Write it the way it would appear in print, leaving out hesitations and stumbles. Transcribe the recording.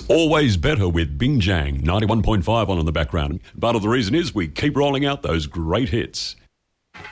Always better with Bing Jang, 91.5 on in the background. Part of the reason is we keep rolling out those great hits.